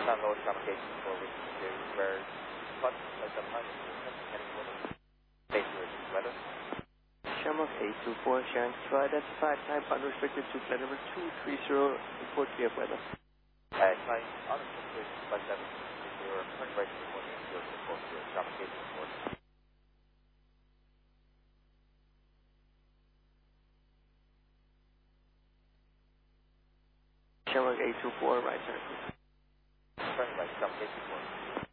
Download communication for which to where but some weather. Shamrock 824, Sharon to identify type unrestricted to flight number 230, report clear of weather. Flight unrestricted, flight 720, current right reporting to report to communication report. Shamrock 824, right turn. Current right communication report.